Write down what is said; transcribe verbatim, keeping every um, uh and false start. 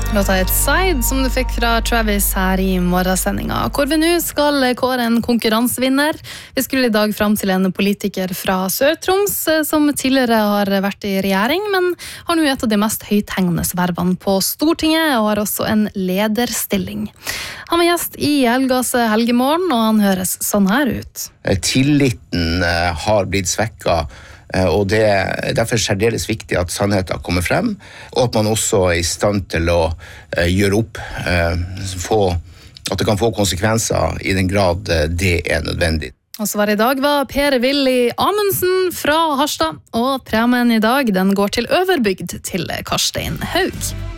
Låta et Side som du fikk fra Travis her i morgensendinga, hvor vi nå skal kåre en konkurransevinner. Vi skulle i dag frem til en politiker fra Sør-Troms som tidligere har vært i regjering, men har nå et av de mest høythengende vervene på Stortinget og har også en lederstilling. Han var gjest i Helgas helgemorgen, og han høres sånn her ut. Tilliten har blitt svekket, og det er derfor særdeles viktig at sannheten kommer frem, og at man også er i stand til å gjøre opp, få, at det kan få konsekvenser i den grad det er nødvendig. Og så var det i dag var Per-Willy Amundsen fra Harstad, og premien i dag den går til Øverbygd til Karstein Haug.